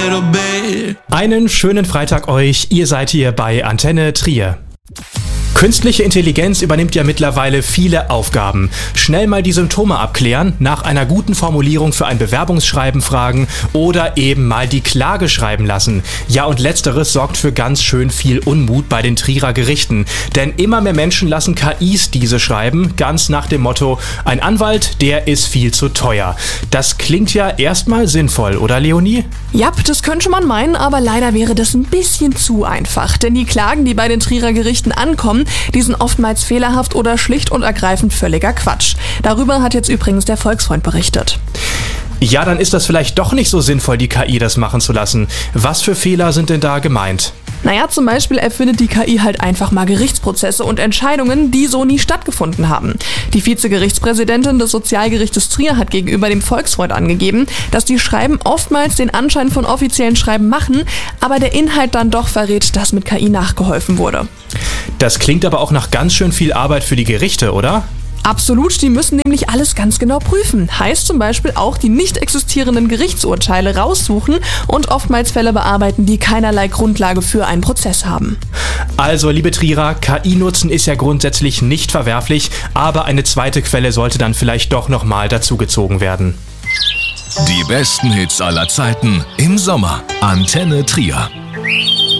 little bit. Einen schönen Freitag euch, ihr seid hier bei Antenne Trier. Künstliche Intelligenz übernimmt ja mittlerweile viele Aufgaben. Schnell mal die Symptome abklären, nach einer guten Formulierung für ein Bewerbungsschreiben fragen oder eben mal die Klage schreiben lassen. Ja, und letzteres sorgt für ganz schön viel Unmut bei den Trierer Gerichten. Denn immer mehr Menschen lassen KIs diese schreiben, ganz nach dem Motto, ein Anwalt, der ist viel zu teuer. Das klingt ja erstmal sinnvoll, oder Leonie? Ja, das könnte man meinen, aber leider wäre das ein bisschen zu einfach. Denn die Klagen, die bei den Trierer Gerichten ankommen, die sind oftmals fehlerhaft oder schlicht und ergreifend völliger Quatsch. Darüber hat jetzt übrigens der Volksfreund berichtet. Ja, dann ist das vielleicht doch nicht so sinnvoll, die KI das machen zu lassen. Was für Fehler sind denn da gemeint? Naja, zum Beispiel erfindet die KI halt einfach mal Gerichtsprozesse und Entscheidungen, die so nie stattgefunden haben. Die Vizegerichtspräsidentin des Sozialgerichtes Trier hat gegenüber dem Volksfreund angegeben, dass die Schreiben oftmals den Anschein von offiziellen Schreiben machen, aber der Inhalt dann doch verrät, dass mit KI nachgeholfen wurde. Das klingt aber auch nach ganz schön viel Arbeit für die Gerichte, oder? Absolut, die müssen nämlich alles ganz genau prüfen. Heißt zum Beispiel auch die nicht existierenden Gerichtsurteile raussuchen und oftmals Fälle bearbeiten, die keinerlei Grundlage für einen Prozess haben. Also, liebe Trierer, KI nutzen ist ja grundsätzlich nicht verwerflich, aber eine zweite Quelle sollte dann vielleicht doch nochmal dazugezogen werden. Die besten Hits aller Zeiten im Sommer. Antenne Trier.